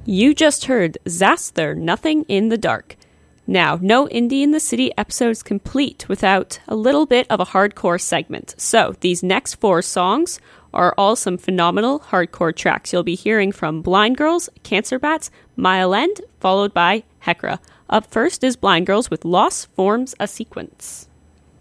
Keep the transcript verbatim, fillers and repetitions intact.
You just heard Zaster, Nothing in the Dark. Now, no Indie in the City episode is complete without a little bit of a hardcore segment. So, these next four songs are all some phenomenal hardcore tracks. You'll be hearing from Blind Girls, Cancer Bats, Mile End, followed by Hekra. Up first is Blind Girls with Loss Forms a Sequence.